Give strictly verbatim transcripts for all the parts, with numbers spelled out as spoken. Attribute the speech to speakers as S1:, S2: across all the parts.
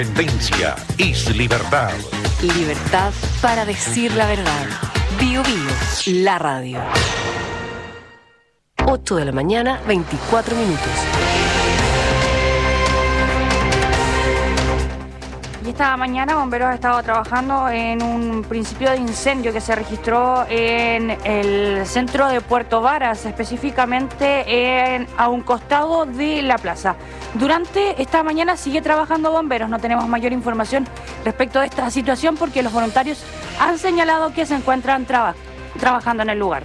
S1: Tendencia es libertad.
S2: Libertad para decir la verdad. Bio Bio, la radio. ocho de la mañana, veinticuatro minutos.
S3: Y esta mañana Bomberos ha estado trabajando en un principio de incendio que se registró en el centro de Puerto Varas, específicamente en, a un costado de la plaza. Durante esta mañana sigue trabajando Bomberos, no tenemos mayor información respecto de esta situación porque los voluntarios han señalado que se encuentran traba, trabajando en el lugar.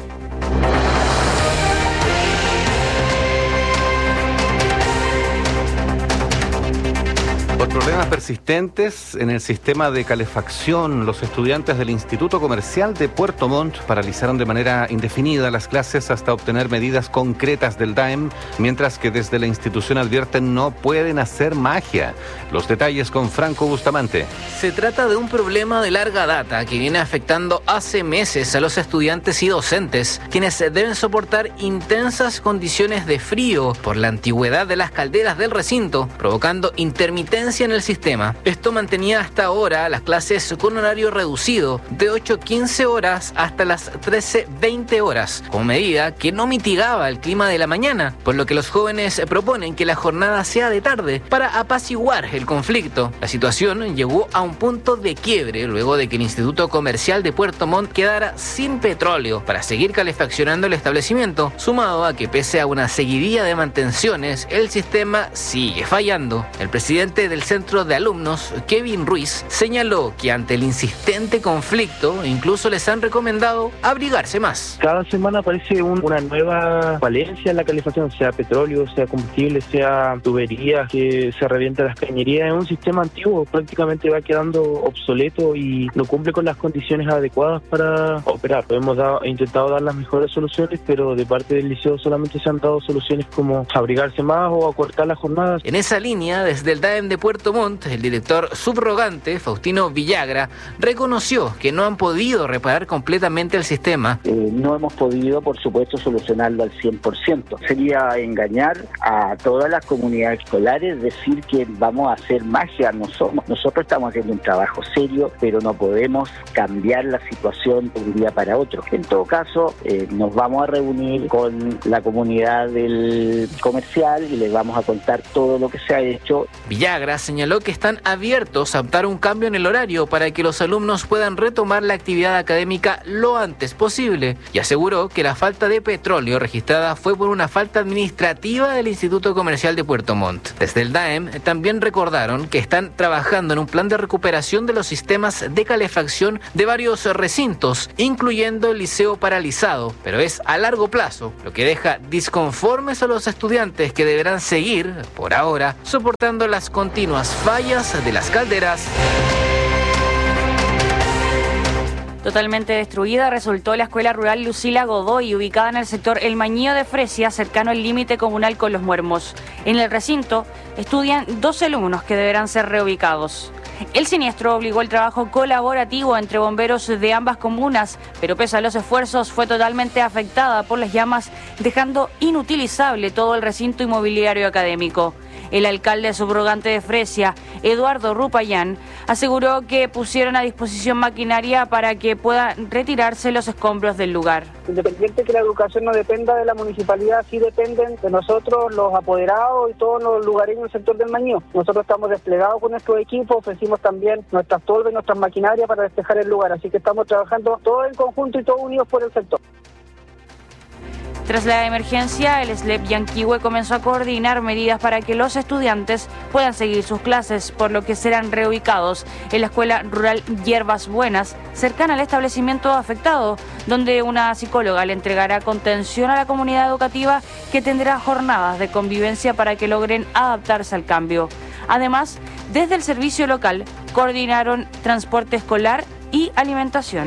S4: Por problemas persistentes en el sistema de calefacción, los estudiantes del Instituto Comercial de Puerto Montt paralizaron de manera indefinida las clases hasta obtener medidas concretas del D A E M, mientras que desde la institución advierten no pueden hacer magia. Los detalles con Franco Bustamante.
S5: Se trata de un problema de larga data que viene afectando hace meses a los estudiantes y docentes, quienes deben soportar intensas condiciones de frío por la antigüedad de las calderas del recinto, provocando intermitencia en el sistema. Esto mantenía hasta ahora las clases con horario reducido de ocho quince horas hasta las trece veinte horas, como medida que no mitigaba el clima de la mañana, por lo que los jóvenes proponen que la jornada sea de tarde para apaciguar el conflicto. La situación llegó a un punto de quiebre luego de que el Instituto Comercial de Puerto Montt quedara sin petróleo para seguir calefaccionando el establecimiento, sumado a que pese a una seguidilla de mantenciones, el sistema sigue fallando. El presidente del Centro de Alumnos, Kevin Ruiz, señaló que ante el insistente conflicto incluso les han recomendado abrigarse más.
S6: Cada semana aparece un, una nueva falencia en la calefacción, sea petróleo, sea combustible, sea tuberías, que se revientan las cañerías. Es un sistema antiguo, prácticamente va quedando obsoleto y no cumple con las condiciones adecuadas para operar. Hemos dado, intentado dar las mejores soluciones, pero de parte del liceo solamente se han dado soluciones como abrigarse más o acortar las jornadas.
S5: En esa línea, desde el D A E M de Puerto Montt, el director subrogante, Faustino Villagra, reconoció que no han podido reparar completamente el sistema.
S7: Eh, no hemos podido, por supuesto, solucionarlo al cien por ciento. Sería engañar a todas las comunidades escolares, decir que vamos a hacer magia. No somos. Nosotros estamos haciendo un trabajo serio, pero no podemos cambiar la situación de un día para otro. En todo caso, eh, nos vamos a reunir con la comunidad del comercial y les vamos a contar todo lo que se ha hecho.
S5: Villagra señaló que están abiertos a optar un cambio en el horario para que los alumnos puedan retomar la actividad académica lo antes posible y aseguró que la falta de petróleo registrada fue por una falta administrativa del Instituto Comercial de Puerto Montt. Desde el D A E M también recordaron que están trabajando en un plan de recuperación de los sistemas de calefacción de varios recintos, incluyendo el liceo paralizado, pero es a largo plazo, lo que deja disconformes a los estudiantes que deberán seguir, por ahora, soportando las continuas fallas de las calderas.
S3: Totalmente destruida resultó la escuela rural Lucila Godoy, ubicada en el sector El Mañío de Fresia, cercano al límite comunal con Los Muermos. En el recinto estudian doce alumnos que deberán ser reubicados. El siniestro obligó el trabajo colaborativo entre bomberos de ambas comunas, pero pese a los esfuerzos fue totalmente afectada por las llamas, dejando inutilizable todo el recinto inmobiliario académico. El alcalde subrogante de Fresia, Eduardo Rupayán, aseguró que pusieron a disposición maquinaria para que puedan retirarse los escombros del lugar.
S8: Independiente que la educación no dependa de la municipalidad, sí dependen de nosotros, los apoderados y todos los lugareños del sector del Mañío. Nosotros estamos desplegados con nuestros equipos, ofrecimos también nuestras tolvas, nuestras maquinarias para despejar el lugar, así que estamos trabajando todos en conjunto y todos unidos por el sector.
S3: Tras la emergencia, el S L E P Yanquihue comenzó a coordinar medidas para que los estudiantes puedan seguir sus clases, por lo que serán reubicados en la escuela rural Hierbas Buenas, cercana al establecimiento afectado, donde una psicóloga le entregará contención a la comunidad educativa que tendrá jornadas de convivencia para que logren adaptarse al cambio. Además, desde el servicio local, coordinaron transporte escolar y alimentación.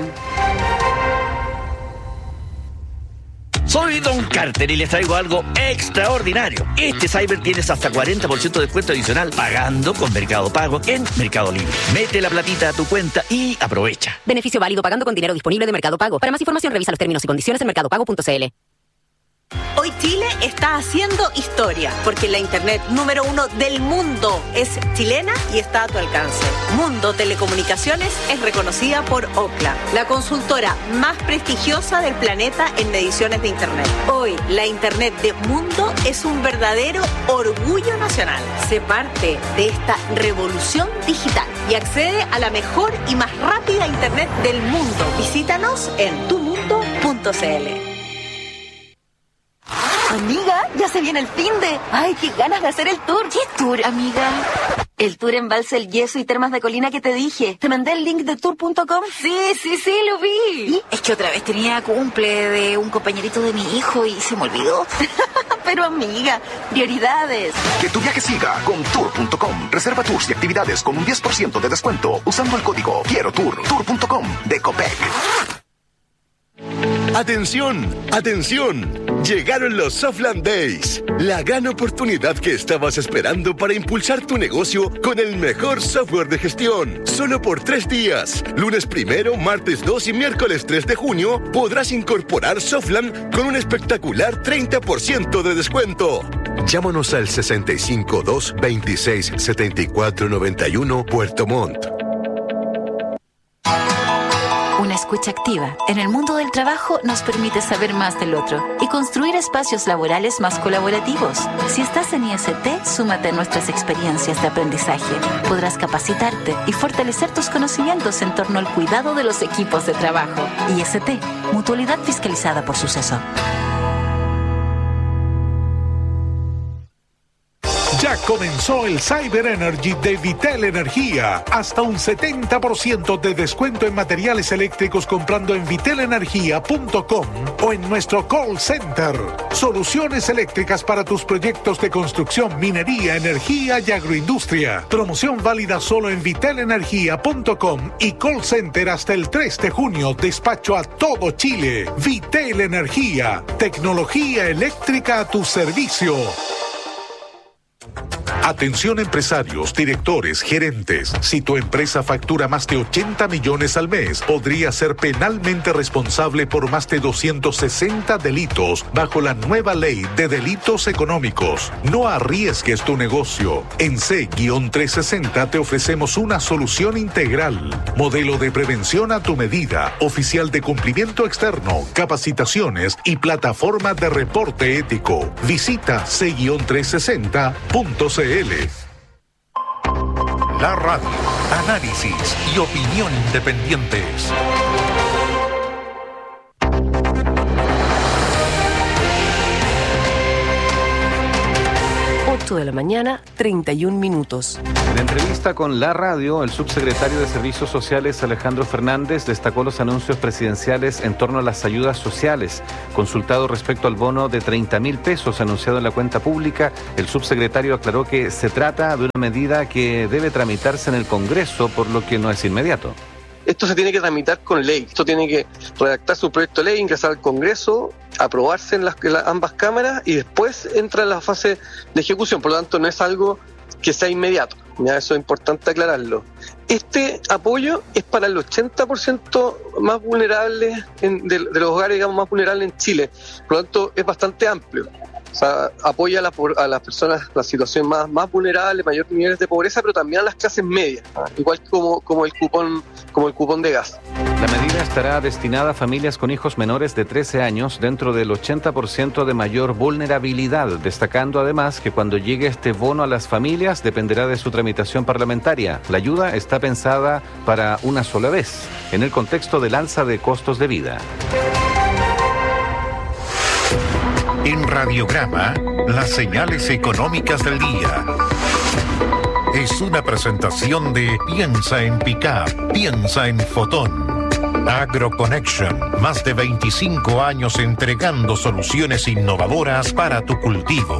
S9: Soy Don Carter y les traigo algo extraordinario. Este Cyber tienes hasta cuarenta por ciento de descuento adicional pagando con Mercado Pago en Mercado Libre. Mete la platita a tu cuenta y aprovecha.
S10: Beneficio válido pagando con dinero disponible de Mercado Pago. Para más información revisa los términos y condiciones en mercado pago punto c l. Hoy Chile está haciendo historia, porque la internet número uno del mundo es chilena y está a tu alcance. Mundo Telecomunicaciones es reconocida por Ookla, la consultora más prestigiosa del planeta en mediciones de internet. Hoy, la internet de Mundo es un verdadero orgullo nacional. Sé parte de esta revolución digital y accede a la mejor y más rápida internet del mundo. Visítanos en tu mundo punto c l.
S11: Amiga, ya se viene el finde. Ay, qué ganas de hacer el tour.
S2: ¿Qué tour, amiga?
S11: El tour en Balsa El Yeso y Termas de Colina que te dije. ¿Te mandé el link de tour punto com?
S2: Sí, sí, sí, lo vi.
S11: ¿Y?
S2: Es que otra vez tenía cumple de un compañerito de mi hijo y se me olvidó.
S11: Pero amiga, prioridades.
S12: Que tu viaje siga con tour punto com. Reserva tours y actividades con un diez por ciento de descuento usando el código Quiero Tour. tour punto com de Copec.
S13: ¡Atención! ¡Atención! Llegaron los Softland Days, la gran oportunidad que estabas esperando para impulsar tu negocio con el mejor software de gestión. Solo por tres días, lunes primero, martes dos y miércoles tres de junio, podrás incorporar Softland con un espectacular treinta por ciento de descuento. Llámanos al sesenta y cinco, dos, veintiséis, setenta y cuatro, noventa y uno Puerto Montt.
S2: Una escucha activa en el mundo del trabajo nos permite saber más del otro y construir espacios laborales más colaborativos. Si estás en I S T, súmate a nuestras experiencias de aprendizaje. Podrás capacitarte y fortalecer tus conocimientos en torno al cuidado de los equipos de trabajo. I S T, mutualidad fiscalizada por Suceso.
S14: Ya comenzó el Cyber Energy de Vitel Energía. Hasta un setenta por ciento de descuento en materiales eléctricos comprando en vitel energía punto com o en nuestro call center. Soluciones eléctricas para tus proyectos de construcción, minería, energía y agroindustria. Promoción válida solo en vitel energía punto com y call center hasta el tres de junio. Despacho a todo Chile. Vitel Energía. Tecnología eléctrica a tu servicio. Atención empresarios, directores, gerentes. Si tu empresa factura más de ochenta millones al mes, podría ser penalmente responsable por más de doscientos sesenta delitos bajo la nueva ley de delitos económicos. No arriesgues tu negocio. En C trescientos sesenta te ofrecemos una solución integral. Modelo de prevención a tu medida, oficial de cumplimiento externo, capacitaciones y plataforma de reporte ético. Visita C trescientos sesenta punto c l.
S1: La radio, análisis y opinión independientes.
S15: ocho de la mañana, treinta y un minutos.
S4: En entrevista con La Radio, el subsecretario de Servicios Sociales, Alejandro Fernández, destacó los anuncios presidenciales en torno a las ayudas sociales. Consultado respecto al bono de treinta mil pesos anunciado en la cuenta pública, el subsecretario aclaró que se trata de una medida que debe tramitarse en el Congreso, por lo que no es inmediato.
S16: Esto se tiene que tramitar con ley, esto tiene que redactarse un proyecto de ley, ingresar al Congreso, aprobarse en las, en las ambas cámaras y después entra en la fase de ejecución, por lo tanto no es algo que sea inmediato, ya eso es importante aclararlo. Este apoyo es para el ochenta por ciento más vulnerable en, de, de los hogares, digamos, más vulnerables en Chile, por lo tanto es bastante amplio. O sea, apoya a, la, a las personas, la situación más, más vulnerable, mayores niveles de pobreza, pero también a las clases medias, ¿no? Igual como, como, el cupón, como el cupón de gas.
S4: La medida estará destinada a familias con hijos menores de trece años dentro del ochenta por ciento de mayor vulnerabilidad, destacando además que cuando llegue este bono a las familias dependerá de su tramitación parlamentaria. La ayuda está pensada para una sola vez, en el contexto del alza de costos de vida.
S1: En Radiograma, las señales económicas del día. Es una presentación de Piensa en Pickup, piensa en Fotón. AgroConnection, más de veinticinco años entregando soluciones innovadoras para tu cultivo.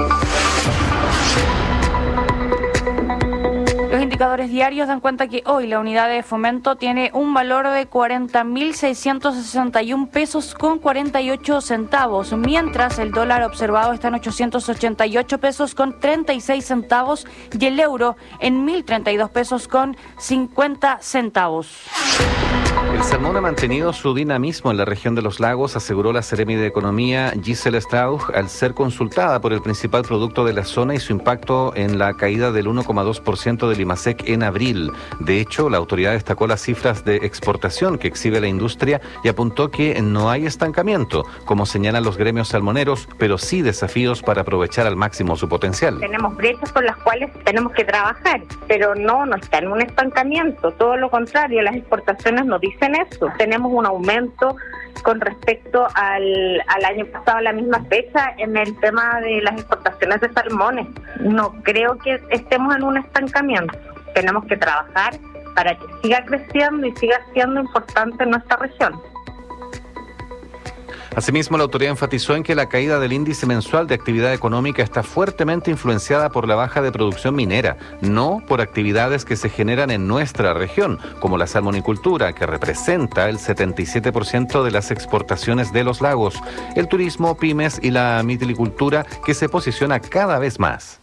S3: Los indicadores diarios dan cuenta que hoy la unidad de fomento tiene un valor de cuarenta mil seiscientos sesenta y un pesos con cuarenta y ocho centavos, mientras el dólar observado está en ochocientos ochenta y ocho pesos con treinta y seis centavos y el euro en mil treinta y dos pesos con cincuenta centavos.
S4: El salmón ha mantenido su dinamismo en la región de los lagos, aseguró la Seremi de Economía Gisela Strauch al ser consultada por el principal producto de la zona y su impacto en la caída del uno coma dos por ciento del IMASEC en abril. De hecho, la autoridad destacó las cifras de exportación que exhibe la industria y apuntó que no hay estancamiento, como señalan los gremios salmoneros, pero sí desafíos para aprovechar al máximo su potencial.
S17: Tenemos brechas con las cuales tenemos que trabajar, pero no, no está en un estancamiento, todo lo contrario, las exportaciones nos dicen eso. Tenemos un aumento con respecto al, al año pasado, a la misma fecha, en el tema de las exportaciones de salmones. No creo que estemos en un estancamiento. Tenemos que trabajar para que siga creciendo y siga siendo importante en nuestra región.
S4: Asimismo, la autoridad enfatizó en que la caída del índice mensual de actividad económica está fuertemente influenciada por la baja de producción minera, no por actividades que se generan en nuestra región, como la salmonicultura, que representa el setenta y siete por ciento de las exportaciones de los lagos, el turismo, pymes y la mitilicultura, que se posiciona cada vez más.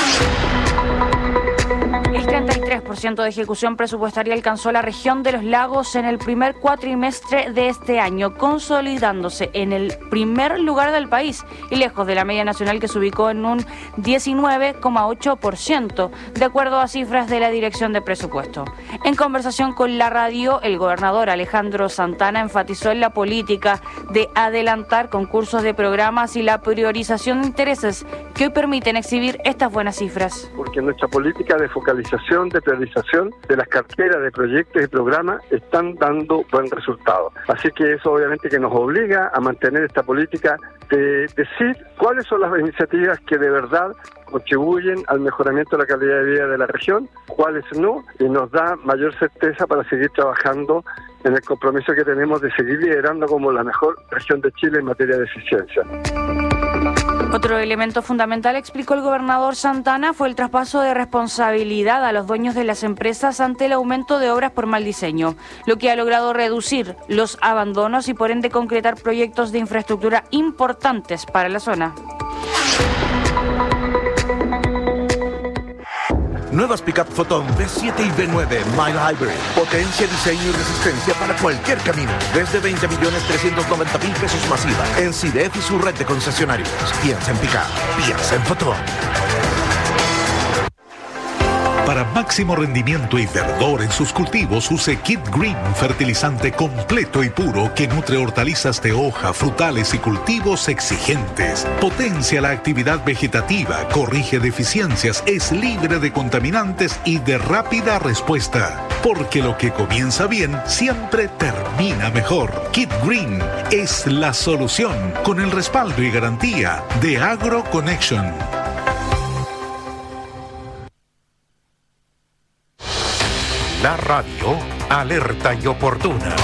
S3: El treinta y tres por ciento de ejecución presupuestaria alcanzó la región de los lagos en el primer cuatrimestre de este año, consolidándose en el primer lugar del país y lejos de la media nacional, que se ubicó en un diecinueve coma ocho por ciento, de acuerdo a cifras de la Dirección de Presupuesto. En conversación con la radio, el gobernador Alejandro Santana enfatizó en la política de adelantar concursos de programas y la priorización de intereses que hoy permiten exhibir estas buenas cifras.
S18: Porque nuestra política de focalización, de priorización de las carteras de proyectos y programas están dando buen resultado. Así que eso obviamente que nos obliga a mantener esta política de decir cuáles son las iniciativas que de verdad contribuyen al mejoramiento de la calidad de vida de la región, cuáles no, y nos da mayor certeza para seguir trabajando en el compromiso que tenemos de seguir liderando como la mejor región de Chile en materia de eficiencia.
S3: Otro elemento fundamental, explicó el gobernador Santana, fue el traspaso de responsabilidad a los dueños de las empresas ante el aumento de obras por mal diseño, lo que ha logrado reducir los abandonos y por ende concretar proyectos de infraestructura importantes para la zona.
S19: Nuevas Pickup Photon V siete y V nueve Mile Hybrid. Potencia, diseño y resistencia para cualquier camino. Desde veinte millones trescientos noventa mil pesos masiva. En C I D E F y su red de concesionarios. Piensa en Pickup. Piensa en Photon.
S14: Para máximo rendimiento y verdor en sus cultivos, use Kit Green, fertilizante completo y puro que nutre hortalizas de hoja, frutales y cultivos exigentes. Potencia la actividad vegetativa, corrige deficiencias, es libre de contaminantes y de rápida respuesta. Porque lo que comienza bien siempre termina mejor. Kit Green es la solución, con el respaldo y garantía de Agro Connection.
S1: La radio alerta y oportuna.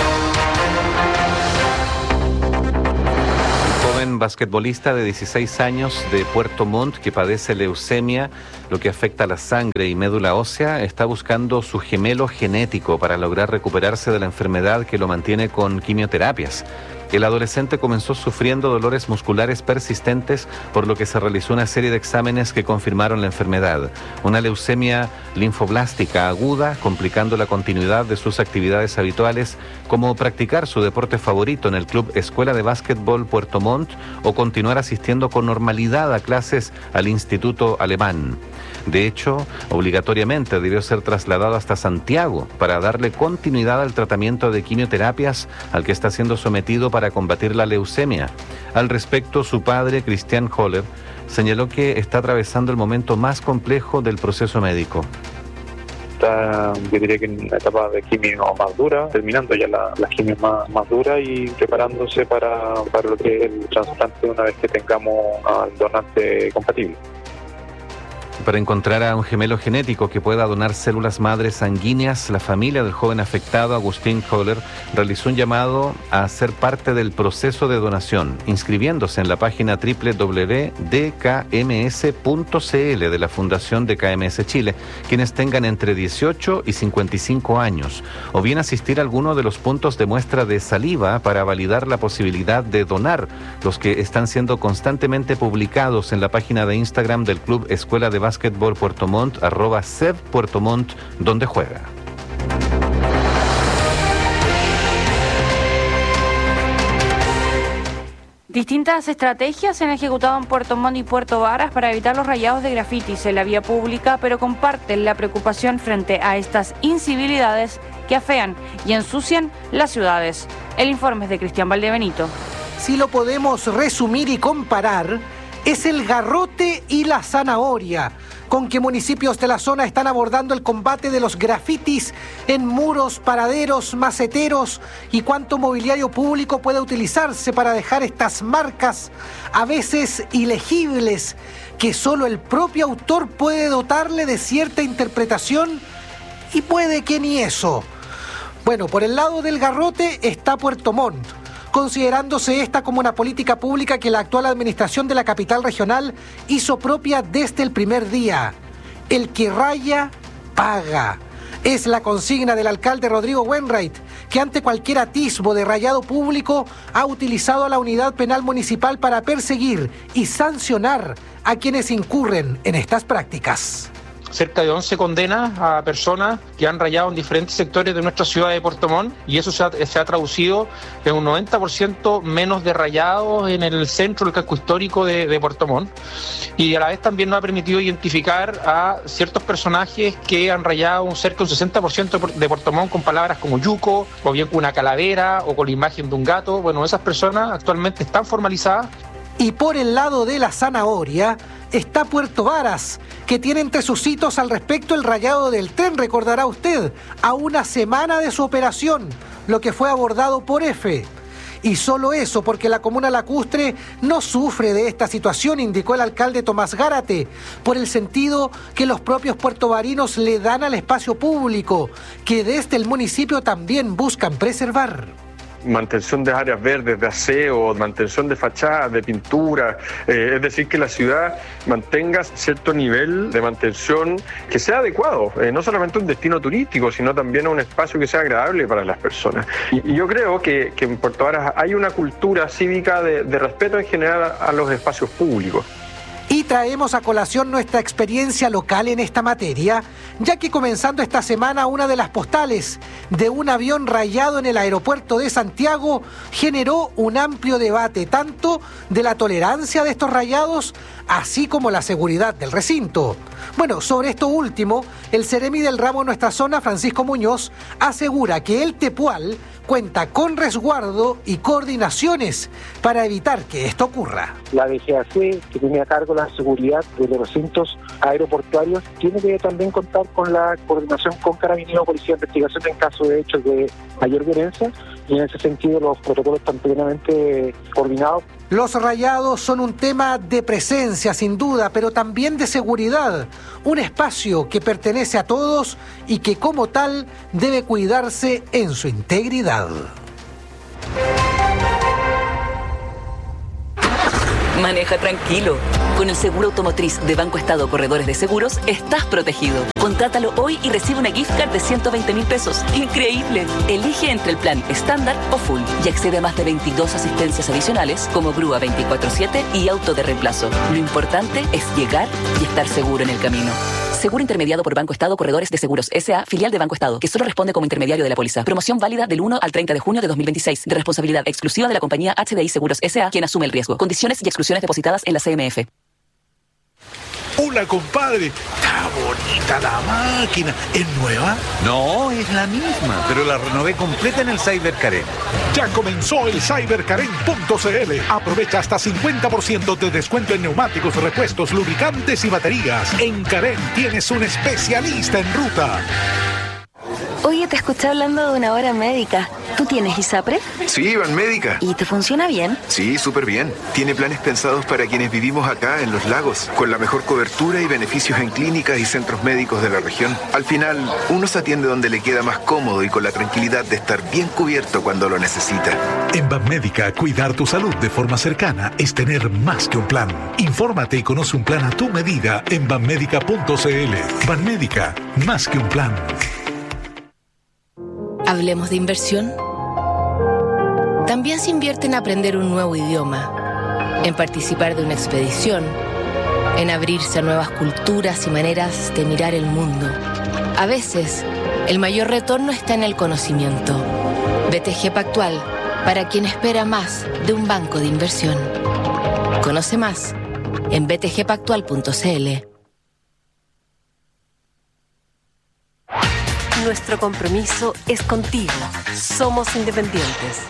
S4: Un joven basquetbolista de dieciséis años de Puerto Montt que padece leucemia, lo que afecta a la sangre y médula ósea, está buscando su gemelo genético para lograr recuperarse de la enfermedad que lo mantiene con quimioterapias. El adolescente comenzó sufriendo dolores musculares persistentes, por lo que se realizó una serie de exámenes que confirmaron la enfermedad. Una leucemia linfoblástica aguda, complicando la continuidad de sus actividades habituales, como practicar su deporte favorito en el Club Escuela de Básquetbol Puerto Montt o continuar asistiendo con normalidad a clases al Instituto Alemán. De hecho, obligatoriamente debió ser trasladado hasta Santiago para darle continuidad al tratamiento de quimioterapias al que está siendo sometido para combatir la leucemia. Al respecto, su padre, Christian Holler, señaló que está atravesando el momento más complejo del proceso médico.
S20: Está, yo diría que en una etapa de quimio más dura, terminando ya la, la quimio más, más dura y preparándose para, para lo que es el trasplante una vez que tengamos al donante compatible.
S4: Para encontrar a un gemelo genético que pueda donar células madres sanguíneas, la familia del joven afectado, Agustín Holler, realizó un llamado a ser parte del proceso de donación, inscribiéndose en la página doble u doble u doble u punto d k m s punto c l de la Fundación D K M S Chile, quienes tengan entre dieciocho y cincuenta y cinco años, o bien asistir a alguno de los puntos de muestra de saliva para validar la posibilidad de donar, los que están siendo constantemente publicados en la página de Instagram del Club Escuela de Básquetbol Puerto Montt, arroba sev Puerto Montt, donde juega.
S3: Distintas estrategias se han ejecutado en Puerto Montt y Puerto Varas para evitar los rayados de grafitis en la vía pública, pero comparten la preocupación frente a estas incivilidades que afean y ensucian las ciudades. El informe es de Cristian Valdebenito.
S21: Si lo podemos resumir y comparar, es el garrote y la zanahoria con que municipios de la zona están abordando el combate de los grafitis en muros, paraderos, maceteros y cuánto mobiliario público puede utilizarse para dejar estas marcas, a veces ilegibles, que solo el propio autor puede dotarle de cierta interpretación y puede que ni eso. Bueno, por el lado del garrote está Puerto Montt, considerándose esta como una política pública que la actual administración de la capital regional hizo propia desde el primer día. El que raya, paga. Es la consigna del alcalde Rodrigo Wainwright, que ante cualquier atisbo de rayado público ha utilizado a la unidad penal municipal para perseguir y sancionar a quienes incurren en estas prácticas.
S22: Cerca de once condenas a personas que han rayado en diferentes sectores de nuestra ciudad de Puerto Montt, y eso se ha, se ha traducido en un noventa por ciento menos de rayados en el centro del casco histórico de, de Puerto Montt, y a la vez también nos ha permitido identificar a ciertos personajes que han rayado un cerca de un sesenta por ciento de Puerto Montt con palabras como yuco, o bien con una calavera, o con la imagen de un gato. Bueno, esas personas actualmente están formalizadas.
S21: Y por el lado de la zanahoria está Puerto Varas, que tiene entre sus hitos al respecto el rayado del tren, recordará usted, a una semana de su operación, lo que fue abordado por F. Y solo eso, porque la comuna lacustre no sufre de esta situación, indicó el alcalde Tomás Gárate, por el sentido que los propios puertovarinos le dan al espacio público, que desde el municipio también buscan preservar.
S18: Mantención de áreas verdes, de aseo, mantención de fachadas, de pintura, eh, es decir, que la ciudad mantenga cierto nivel de mantención que sea adecuado, eh, no solamente un destino turístico, sino también un espacio que sea agradable para las personas. Y, y yo creo que, que en Puerto Varas hay una cultura cívica de, de respeto en general a, a los espacios públicos.
S21: Y traemos a colación nuestra experiencia local en esta materia, ya que comenzando esta semana una de las postales de un avión rayado en el aeropuerto de Santiago generó un amplio debate, tanto de la tolerancia de estos rayados, así como la seguridad del recinto. Bueno, sobre esto último, el seremi del ramo en nuestra zona, Francisco Muñoz, asegura que el Tepual cuenta con resguardo y coordinaciones para evitar que esto ocurra.
S8: La D G A C, que tiene a cargo la seguridad de los recintos aeroportuarios, tiene que también contar con la coordinación con Carabineros, Policía de Investigación en caso de hechos de mayor violencia, y en ese sentido los protocolos están plenamente coordinados.
S21: Los rayados son un tema de presencia, sin duda, pero también de seguridad. Un espacio que pertenece a todos y que como tal debe cuidarse en su integridad.
S23: Maneja tranquilo. Con el seguro automotriz de Banco Estado Corredores de Seguros, estás protegido. Contrátalo hoy y recibe una gift card de ciento veinte mil pesos. ¡Increíble! Elige entre el plan estándar o full y accede a más de veintidós asistencias adicionales como grúa veinticuatro siete y auto de reemplazo. Lo importante es llegar y estar seguro en el camino. Seguro intermediado por Banco Estado Corredores de Seguros S A, filial de Banco Estado, que solo responde como intermediario de la póliza. Promoción válida del uno al treinta de junio de dos mil veintiséis. De responsabilidad exclusiva de la compañía H D I Seguros S A, quien asume el riesgo. Condiciones y exclusiones depositadas en la C M F.
S14: Hola, compadre. Está bonita la máquina. ¿Es nueva?
S24: No, es la misma, pero la renové completa en el Cyber Carén.
S14: Ya comenzó el cyber caren punto c l. Aprovecha hasta cincuenta por ciento de descuento en neumáticos, repuestos, lubricantes y baterías. En Carén tienes un especialista en ruta.
S11: Oye, te escuché hablando de una hora médica. ¿Tú tienes ISAPRE?
S25: Sí, Banmédica.
S11: ¿Y te funciona bien?
S25: Sí, súper bien. Tiene planes pensados para quienes vivimos acá en Los Lagos, con la mejor cobertura y beneficios en clínicas y centros médicos de la región. Al final, uno se atiende donde le queda más cómodo y con la tranquilidad de estar bien cubierto cuando lo necesita.
S14: En Banmédica, cuidar tu salud de forma cercana es tener más que un plan. Infórmate y conoce un plan a tu medida en banmédica punto c l. Banmédica, más que un plan.
S26: Hablemos de inversión. También se invierte en aprender un nuevo idioma, en participar de una expedición, en abrirse a nuevas culturas y maneras de mirar el mundo. A veces, el mayor retorno está en el conocimiento. B T G Pactual para quien espera más de un banco de inversión. Conoce más en b t g pactual punto c l.
S15: Nuestro compromiso es contigo. Somos independientes.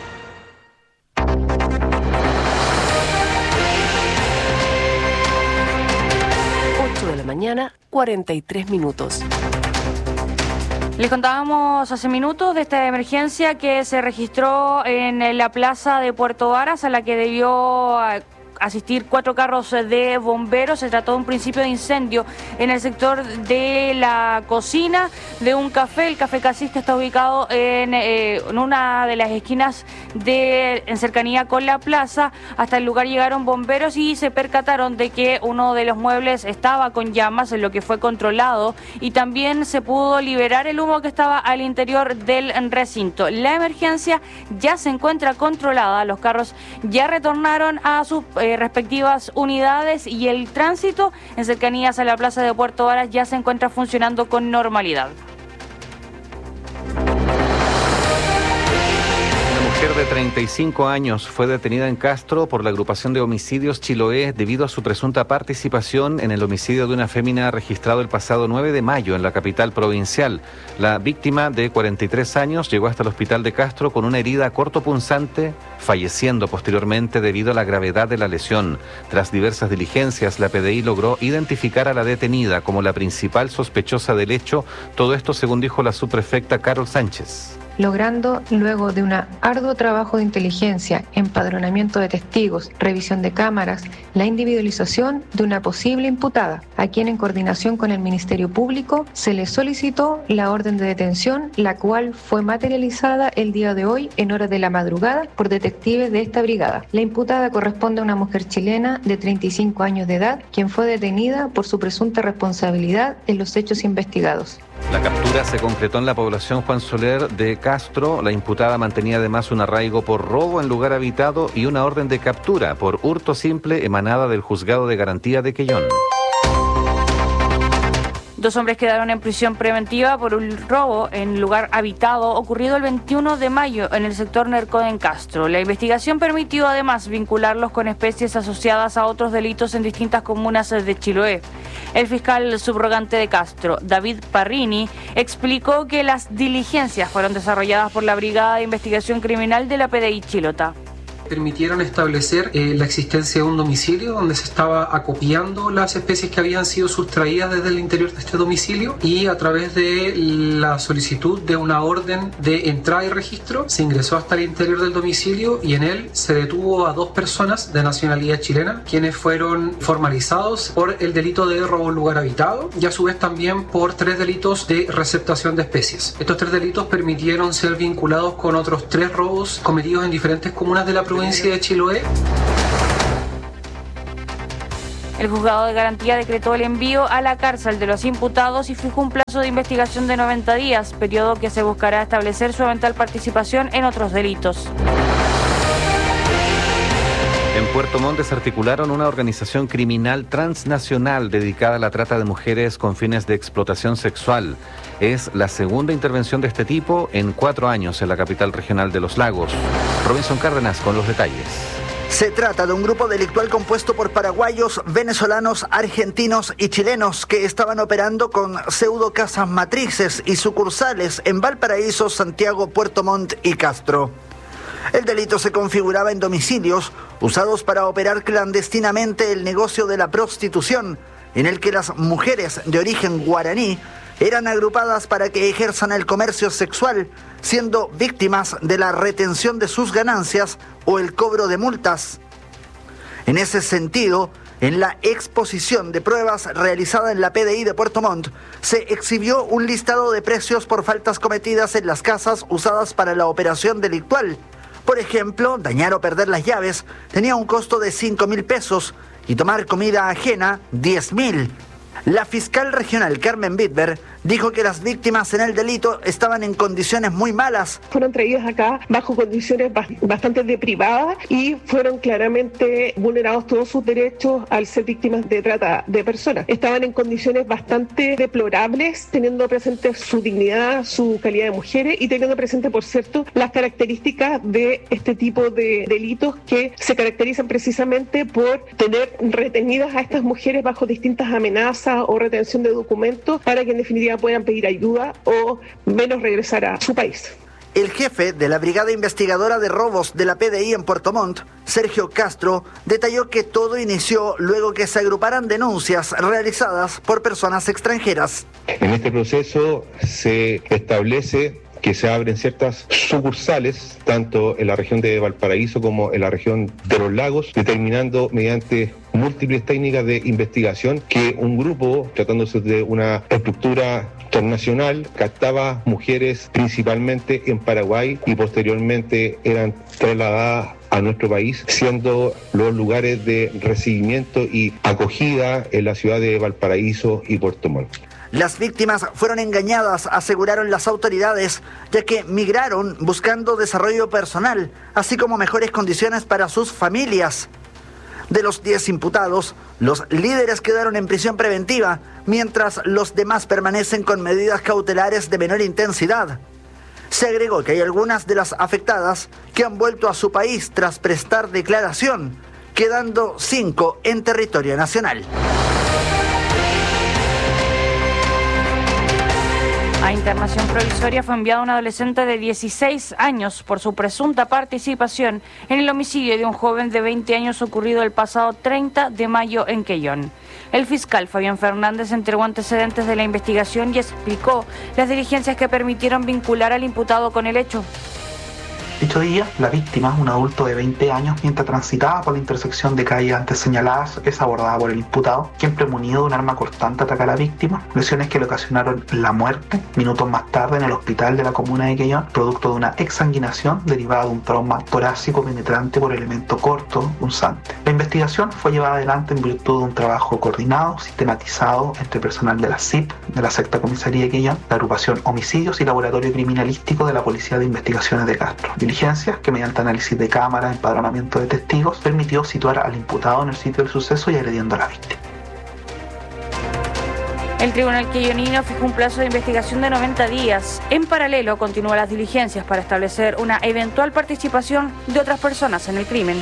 S15: ocho de la mañana, cuarenta y tres minutos.
S3: Les contábamos hace minutos de esta emergencia que se registró en la plaza de Puerto Varas, a la que debió asistir cuatro carros de bomberos. Se trató de un principio de incendio en el sector de la cocina de un café. El Café Casista está ubicado en, eh, en una de las esquinas de en cercanía con la plaza. Hasta el lugar llegaron bomberos y se percataron de que uno de los muebles estaba con llamas, en lo que fue controlado, y también se pudo liberar el humo que estaba al interior del recinto. La emergencia ya se encuentra controlada, los carros ya retornaron a sus eh, respectivas unidades y el tránsito en cercanías a la plaza de Puerto Varas ya se encuentra funcionando con normalidad.
S4: Una mujer de treinta y cinco años fue detenida en Castro por la agrupación de homicidios Chiloé debido a su presunta participación en el homicidio de una fémina registrado el pasado nueve de mayo en la capital provincial. La víctima, de cuarenta y tres años, llegó hasta el hospital de Castro con una herida cortopunzante, falleciendo posteriormente debido a la gravedad de la lesión. Tras diversas diligencias, la P D I logró identificar a la detenida como la principal sospechosa del hecho, todo esto según dijo la subprefecta Carol Sánchez.
S5: Logrando, luego de un arduo trabajo de inteligencia, empadronamiento de testigos, revisión de cámaras, la individualización de una posible imputada, a quien en coordinación con el Ministerio Público se le solicitó la orden de detención, la cual fue materializada el día de hoy en horas de la madrugada por detectives de esta brigada. La imputada corresponde a una mujer chilena de treinta y cinco años de edad, quien fue detenida por su presunta responsabilidad en los hechos investigados.
S4: La captura se concretó en la población Juan Soler de Castro. La imputada mantenía además un arraigo por robo en lugar habitado y una orden de captura por hurto simple emanada del Juzgado de Garantía de Quellón.
S3: Dos hombres quedaron en prisión preventiva por un robo en lugar habitado ocurrido el veintiuno de mayo en el sector Nercó en Castro. La investigación permitió además vincularlos con especies asociadas a otros delitos en distintas comunas de Chiloé. El fiscal subrogante de Castro, David Parrini, explicó que las diligencias fueron desarrolladas por la Brigada de Investigación Criminal de la P D I Chilota.
S22: Permitieron establecer eh, la existencia de un domicilio donde se estaba acopiando las especies que habían sido sustraídas desde el interior de este domicilio, y a través de la solicitud de una orden de entrada y registro se ingresó hasta el interior del domicilio y en él se detuvo a dos personas de nacionalidad chilena, quienes fueron formalizados por el delito de robo en lugar habitado y a su vez también por tres delitos de receptación de especies. Estos tres delitos permitieron ser vinculados con otros tres robos cometidos en diferentes comunas de la provincia de Chiloé.
S3: El Juzgado de Garantía decretó el envío a la cárcel de los imputados y fijó un plazo de investigación de noventa días, periodo que se buscará establecer su eventual participación en otros delitos.
S4: En Puerto Montt desarticularon una organización criminal transnacional dedicada a la trata de mujeres con fines de explotación sexual. Es la segunda intervención de este tipo en cuatro años en la capital regional de Los Lagos. Robinson Cárdenas con los detalles.
S6: Se trata de un grupo delictual compuesto por paraguayos, venezolanos, argentinos y chilenos que estaban operando con pseudo casas matrices y sucursales en Valparaíso, Santiago, Puerto Montt y Castro. El delito se configuraba en domicilios usados para operar clandestinamente el negocio de la prostitución, en el que las mujeres de origen guaraní eran agrupadas para que ejerzan el comercio sexual, siendo víctimas de la retención de sus ganancias o el cobro de multas. En ese sentido, en la exposición de pruebas realizada en la P D I de Puerto Montt, se exhibió un listado de precios por faltas cometidas en las casas usadas para la operación delictual. Por ejemplo, dañar o perder las llaves tenía un costo de cinco mil pesos y tomar comida ajena diez mil. La fiscal regional Carmen Bitber dijo que las víctimas en el delito estaban en condiciones muy malas.
S2: Fueron traídas acá bajo condiciones bastante deprivadas y fueron claramente vulnerados todos sus derechos al ser víctimas de trata de personas. Estaban en condiciones bastante deplorables, teniendo presente su dignidad, su calidad de mujeres y teniendo presente, por cierto, las características de este tipo de delitos que se caracterizan precisamente por tener retenidas a estas mujeres bajo distintas amenazas o retención de documentos para que en definitiva puedan pedir ayuda o menos regresar a su país.
S6: El jefe de la Brigada Investigadora de Robos de la P D I en Puerto Montt, Sergio Castro, detalló que todo inició luego que se agruparan denuncias realizadas por personas extranjeras.
S7: En este proceso se establece que se abren ciertas sucursales, tanto en la región de Valparaíso como en la región de los lagos, determinando mediante múltiples técnicas de investigación que un grupo, tratándose de una estructura transnacional, captaba mujeres principalmente en Paraguay y posteriormente eran trasladadas a nuestro país, siendo los lugares de recibimiento y acogida en la ciudad de Valparaíso y Puerto Montt.
S6: Las víctimas fueron engañadas, aseguraron las autoridades, ya que migraron buscando desarrollo personal, así como mejores condiciones para sus familias. De los diez imputados, los líderes quedaron en prisión preventiva, mientras los demás permanecen con medidas cautelares de menor intensidad. Se agregó que hay algunas de las afectadas que han vuelto a su país tras prestar declaración, quedando cinco en territorio nacional.
S3: A internación provisoria fue enviado un adolescente de dieciséis años por su presunta participación en el homicidio de un joven de veinte años ocurrido el pasado treinta de mayo en Quellón. El fiscal Fabián Fernández entregó antecedentes de la investigación y explicó las diligencias que permitieron vincular al imputado con el hecho.
S9: Dicho día, la víctima, un adulto de veinte años, mientras transitaba por la intersección de calles antes señaladas, es abordada por el imputado, quien, premunido de un arma cortante, ataca a la víctima, lesiones que le ocasionaron la muerte minutos más tarde en el hospital de la comuna de Quellón, producto de una exsanguinación derivada de un trauma torácico penetrante por elemento corto punzante. La investigación fue llevada adelante en virtud de un trabajo coordinado, sistematizado entre personal de la S I P, de la Sexta Comisaría de Quellón, la agrupación Homicidios y Laboratorio Criminalístico de la Policía de Investigaciones de Castro. Diligencias que, mediante análisis de cámaras, empadronamiento de testigos, permitió situar al imputado en el sitio del suceso y agrediendo a la víctima.
S3: El tribunal quellonino fijó un plazo de investigación de noventa días. En paralelo, continúan las diligencias para establecer una eventual participación de otras personas en el crimen.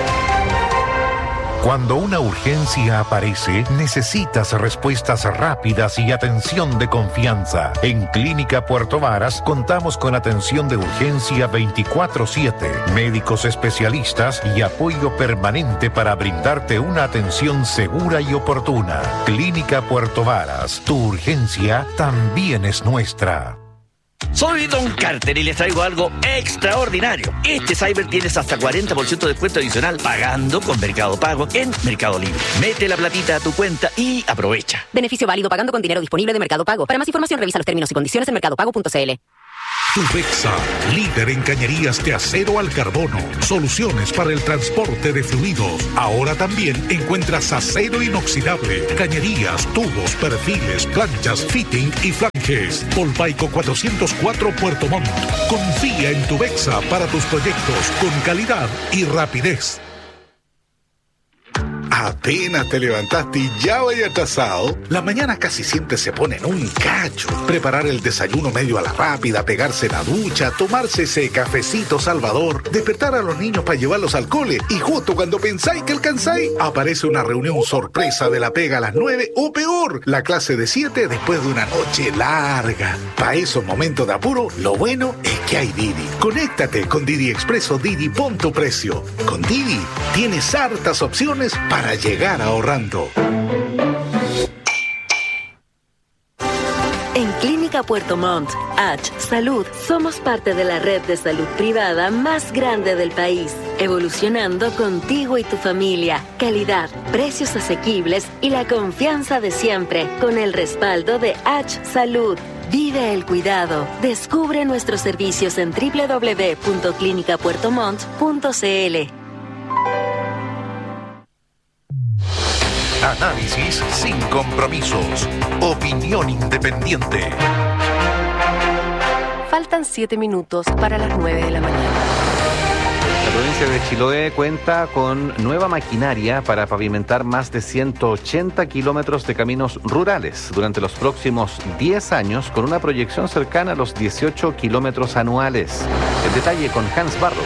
S1: Cuando una urgencia aparece, necesitas respuestas rápidas y atención de confianza. En Clínica Puerto Varas contamos con atención de urgencia veinticuatro siete, médicos especialistas y apoyo permanente para brindarte una atención segura y oportuna. Clínica Puerto Varas, tu urgencia también es nuestra.
S10: Soy Don Carter y les traigo algo extraordinario. Este Cyber tienes hasta cuarenta por ciento de descuento adicional pagando con Mercado Pago en Mercado Libre. Mete la platita a tu cuenta y aprovecha.
S12: Beneficio válido pagando con dinero disponible de Mercado Pago. Para más información revisa los términos y condiciones en mercado pago punto c l.
S14: Tubexa, líder en cañerías de acero al carbono, soluciones para el transporte de fluidos. Ahora también encuentras acero inoxidable, cañerías, tubos, perfiles, planchas, fitting y flanges. Polpaico cuatrocientos cuatro Puerto Montt. Confía en Tubexa para tus proyectos con calidad y rapidez. Apenas te levantaste y ya vaya atrasado. La mañana casi siempre se pone en un cacho. Preparar el desayuno medio a la rápida, pegarse la ducha, tomarse ese cafecito salvador, despertar a los niños para llevarlos al cole y justo cuando pensáis que alcanzáis, aparece una reunión sorpresa de la pega a las nueve o peor, la clase de siete después de una noche larga. Para esos momentos de apuro, lo bueno es que hay Didi. Conéctate con Didi Express o Didi Pon tu Precio. Con Didi tienes hartas opciones para llegar ahorrando.
S11: En Clínica Puerto Montt, H Salud, somos parte de la red de salud privada más grande del país, evolucionando contigo y tu familia. Calidad, precios asequibles y la confianza de siempre, con el respaldo de H Salud. Vive el cuidado. Descubre nuestros servicios en doble u doble u doble u punto clínica puerto montt punto c l.
S1: Análisis sin compromisos. Opinión independiente.
S15: Faltan siete minutos para las nueve de la mañana.
S4: La provincia de Chiloé cuenta con nueva maquinaria para pavimentar más de ciento ochenta kilómetros de caminos rurales durante los próximos diez años, con una proyección cercana a los dieciocho kilómetros anuales. El detalle con Hans Barrows.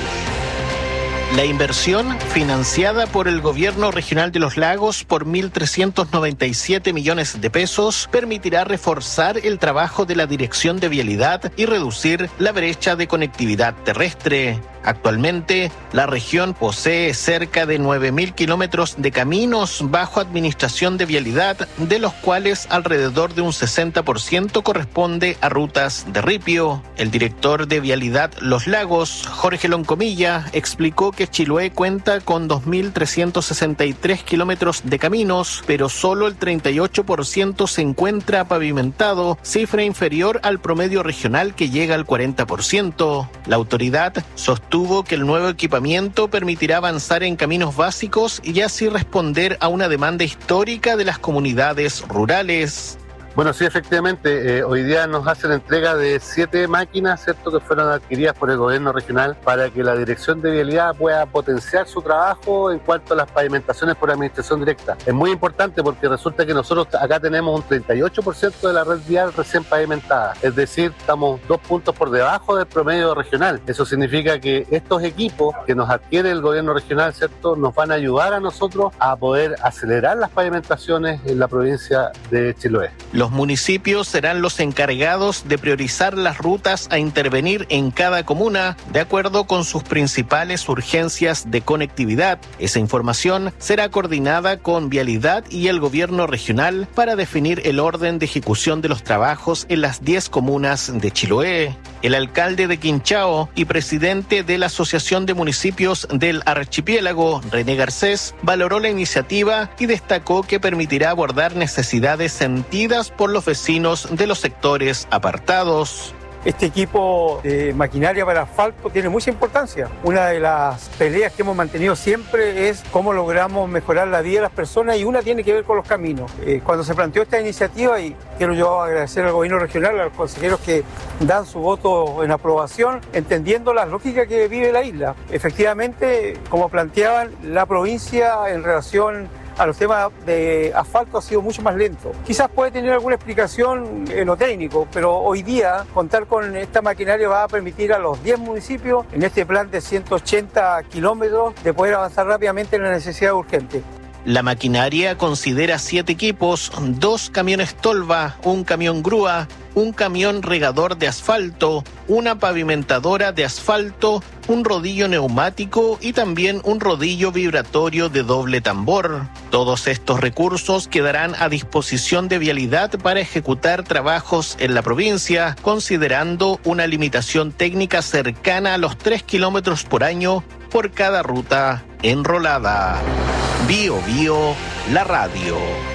S13: La inversión, financiada por el Gobierno Regional de los Lagos por mil trescientos noventa y siete millones de pesos, permitirá reforzar el trabajo de la Dirección de Vialidad y reducir la brecha de conectividad terrestre. Actualmente, la región posee cerca de nueve mil kilómetros de caminos bajo administración de vialidad, de los cuales alrededor de un sesenta por ciento corresponde a rutas de ripio. El director de Vialidad Los Lagos, Jorge Loncomilla, explicó que Chiloé cuenta con dos mil trescientos sesenta y tres kilómetros de caminos, pero solo el treinta y ocho por ciento se encuentra pavimentado, cifra inferior al promedio regional que llega al cuarenta por ciento. La autoridad sostuvo Tuvo que el nuevo equipamiento permitirá avanzar en caminos básicos y así responder a una demanda histórica de las comunidades rurales.
S16: Bueno, sí, efectivamente, eh, hoy día nos hacen entrega de siete máquinas, ¿cierto?, que fueron adquiridas por el gobierno regional para que la Dirección de Vialidad pueda potenciar su trabajo en cuanto a las pavimentaciones por administración directa. Es muy importante porque resulta que nosotros acá tenemos un treinta y ocho por ciento de la red vial recién pavimentada, es decir, estamos dos puntos por debajo del promedio regional. Eso significa que estos equipos que nos adquiere el gobierno regional, ¿cierto?, nos van a ayudar a nosotros a poder acelerar las pavimentaciones en la provincia de Chiloé.
S13: Los municipios serán los encargados de priorizar las rutas a intervenir en cada comuna de acuerdo con sus principales urgencias de conectividad. Esa información será coordinada con Vialidad y el gobierno regional para definir el orden de ejecución de los trabajos en las diez comunas de Chiloé. El alcalde de Quinchao y presidente de la Asociación de Municipios del Archipiélago, René Garcés, valoró la iniciativa y destacó que permitirá abordar necesidades sentidas por los vecinos de los sectores apartados.
S17: Este equipo de maquinaria para asfalto tiene mucha importancia. Una de las peleas que hemos mantenido siempre es cómo logramos mejorar la vida de las personas, y una tiene que ver con los caminos. Eh, cuando se planteó esta iniciativa, y quiero yo agradecer al gobierno regional, a los consejeros que dan su voto en aprobación, entendiendo la lógica que vive la isla. Efectivamente, como planteaban, la provincia en relación a los temas de asfalto ha sido mucho más lento. Quizás puede tener alguna explicación en lo técnico, pero hoy día contar con esta maquinaria va a permitir a los diez municipios, en este plan de ciento ochenta kilómetros, de poder avanzar rápidamente en la necesidad urgente.
S13: La maquinaria considera siete equipos, dos camiones tolva, un camión grúa, un camión regador de asfalto, una pavimentadora de asfalto, un rodillo neumático y también un rodillo vibratorio de doble tambor. Todos estos recursos quedarán a disposición de Vialidad para ejecutar trabajos en la provincia, considerando una limitación técnica cercana a los tres kilómetros por año por cada ruta enrolada. Bio Bio, la radio.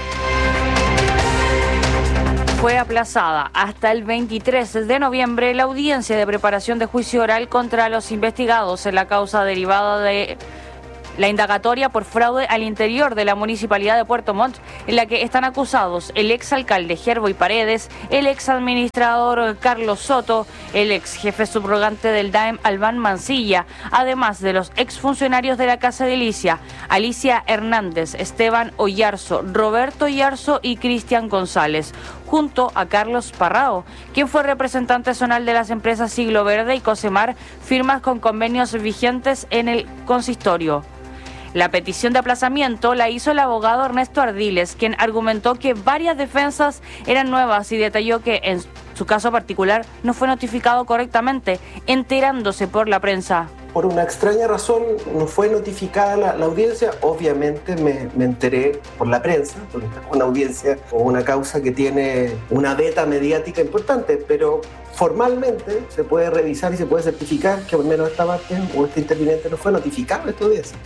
S3: Fue aplazada hasta el veintitrés de noviembre la audiencia de preparación de juicio oral contra los investigados en la causa derivada de la indagatoria por fraude al interior de la Municipalidad de Puerto Montt, en la que están acusados el exalcalde Gerboy Paredes, el exadministrador Carlos Soto, el ex jefe subrogante del D A E M Albán Mancilla, además de los exfuncionarios de la Casa de Alicia, Alicia Hernández, Esteban Oyarzo, Roberto Oyarzo y Cristian González, junto a Carlos Parrao, quien fue representante zonal de las empresas Siglo Verde y Cosemar, firmas con convenios vigentes en el consistorio. La petición de aplazamiento la hizo el abogado Ernesto Ardiles, quien argumentó que varias defensas eran nuevas y detalló que en su caso particular no fue notificado correctamente, enterándose por la prensa.
S18: Por una extraña razón no fue notificada la, la audiencia. Obviamente me, me enteré por la prensa, porque es una audiencia o una causa que tiene una beta mediática importante, pero formalmente se puede revisar y se puede certificar que al menos esta parte o este interviniente no fue notificado de esta audiencia.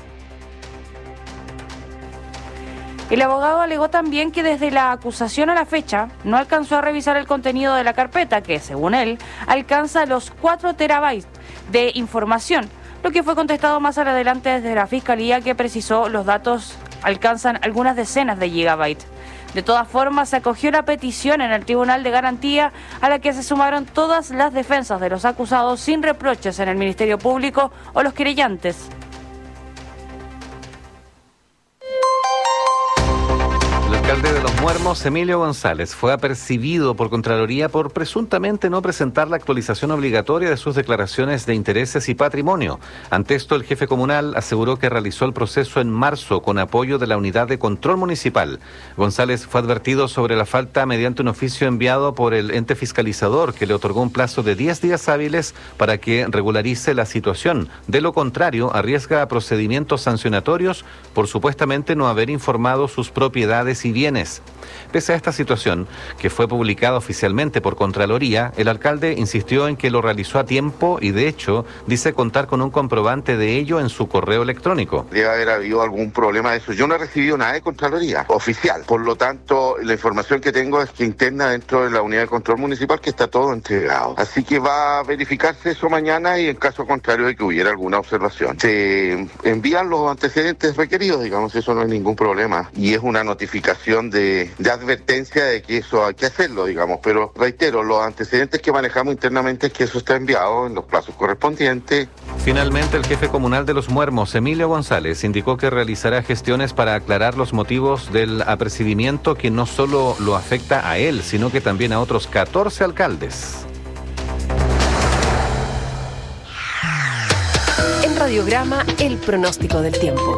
S3: El abogado alegó también que desde la acusación a la fecha no alcanzó a revisar el contenido de la carpeta, que según él alcanza los cuatro terabytes de información, lo que fue contestado más adelante desde la Fiscalía, que precisó los datos alcanzan algunas decenas de gigabytes. De todas formas, se acogió la petición en el Tribunal de Garantía, a la que se sumaron todas las defensas de los acusados sin reproches en el Ministerio Público o los querellantes.
S4: El alcalde de Los Muermos, Emilio González, fue apercibido por Contraloría por presuntamente no presentar la actualización obligatoria de sus declaraciones de intereses y patrimonio. Ante esto, el jefe comunal aseguró que realizó el proceso en marzo con apoyo de la Unidad de Control Municipal. González fue advertido sobre la falta mediante un oficio enviado por el ente fiscalizador, que le otorgó un plazo de diez días hábiles para que regularice la situación. De lo contrario, arriesga a procedimientos sancionatorios por supuestamente no haber informado sus propiedades y bienes. Pese a esta situación, que fue publicada oficialmente por Contraloría, el alcalde insistió en que lo realizó a tiempo y, de hecho, dice contar con un comprobante de ello en su correo electrónico.
S8: Debe haber habido algún problema de eso. Yo no he recibido nada de Contraloría oficial. Por lo tanto, la información que tengo es que interna dentro de la Unidad de Control Municipal, que está todo entregado. Así que va a verificarse eso mañana y en caso contrario de que hubiera alguna observación, se envían los antecedentes requeridos, digamos, eso no es ningún problema. Y es una notificación de, de advertencia de que eso hay que hacerlo, digamos, pero reitero, los antecedentes que manejamos internamente es que eso está enviado en los plazos correspondientes.
S4: Finalmente, el jefe comunal de Los Muermos, Emilio González, indicó que realizará gestiones para aclarar los motivos del apercibimiento, que no solo lo afecta a él, sino que también a otros catorce alcaldes.
S15: En Radiograma, el pronóstico del tiempo.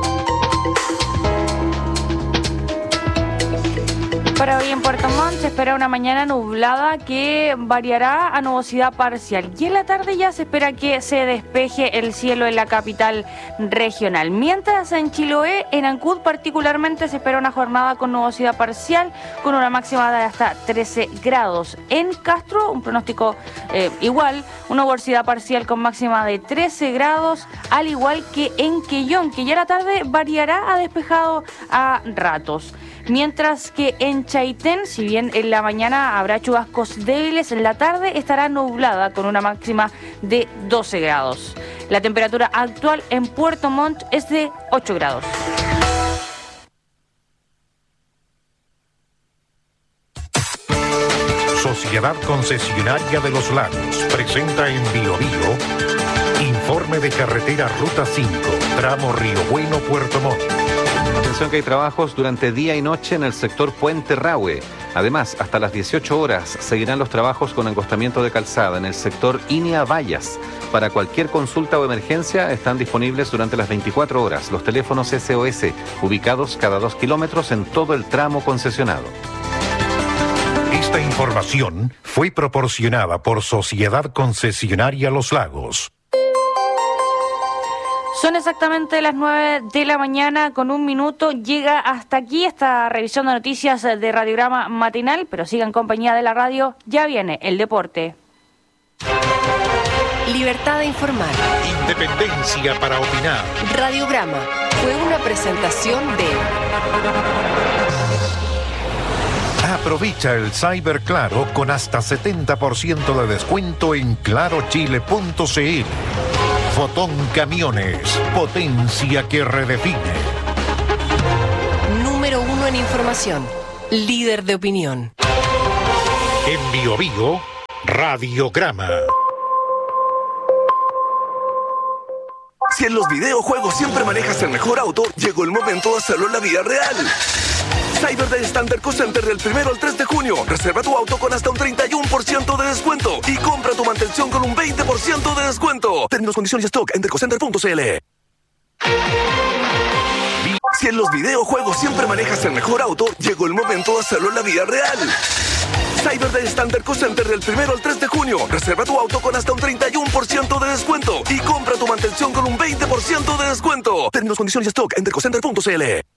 S3: Para hoy en Puerto Montt se espera una mañana nublada que variará a nubosidad parcial, y en la tarde ya se espera que se despeje el cielo en la capital regional. Mientras en Chiloé, en Ancud particularmente, se espera una jornada con nubosidad parcial con una máxima de hasta trece grados. En Castro, un pronóstico eh, igual, una nubosidad parcial con máxima de trece grados, al igual que en Quellón, que ya la tarde variará a despejado a ratos. Mientras que en Chaitén, si bien en la mañana habrá chubascos débiles, en la tarde estará nublada con una máxima de doce grados. La temperatura actual en Puerto Montt es de ocho grados.
S1: Sociedad Concesionaria de los Lagos presenta en Bio Bio informe de carretera Ruta cinco, tramo Río Bueno, Puerto Montt.
S4: Atención que hay trabajos durante día y noche en el sector Puente Rahue. Además, hasta las dieciocho horas seguirán los trabajos con encostamiento de calzada en el sector Inia Vallas. Para cualquier consulta o emergencia están disponibles durante las veinticuatro horas los teléfonos S O S, ubicados cada dos kilómetros en todo el tramo concesionado.
S1: Esta información fue proporcionada por Sociedad Concesionaria Los Lagos.
S3: Son exactamente las nueve de la mañana con un minuto. Llega hasta aquí esta revisión de noticias de Radiograma Matinal, pero sigan en compañía de la radio. Ya viene el deporte.
S15: Libertad de informar.
S1: Independencia para opinar.
S15: Radiograma fue una presentación de...
S1: Aprovecha el Cyber Claro con hasta setenta por ciento de descuento en claro chile punto c l. Fotón Camiones, potencia que redefine.
S15: Número uno en información, líder de opinión.
S1: En Bio Bio, Radiograma.
S19: Si en los videojuegos siempre manejas el mejor auto, llegó el momento de hacerlo en la vida real. Cyber Day está en Derco Center del primero al tres de junio. Reserva tu auto con hasta un treinta y uno por ciento de descuento y compra tu mantención con un veinte por ciento de descuento. Términos, condiciones y stock en dercocenter punto c l. Si en los videojuegos siempre manejas el mejor auto, llegó el momento de hacerlo en la vida real. Cyber Day está en Derco Center del primero al tres de junio. Reserva tu auto con hasta un treinta y uno por ciento de descuento y compra tu mantención con un veinte por ciento de descuento. Términos, condiciones y stock en dercocenter punto c l.